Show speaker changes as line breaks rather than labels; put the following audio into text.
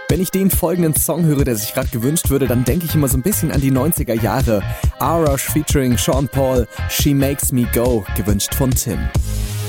Wenn ich den folgenden Song höre, der sich gerade gewünscht würde, dann denke ich immer so ein bisschen an die 90er Jahre. Arash featuring Sean Paul, She Makes Me Go, gewünscht von Tim.